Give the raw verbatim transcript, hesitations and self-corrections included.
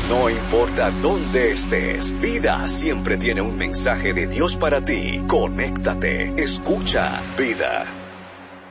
No importa dónde estés, Vida siempre tiene un mensaje de Dios para ti. Conéctate, escucha Vida.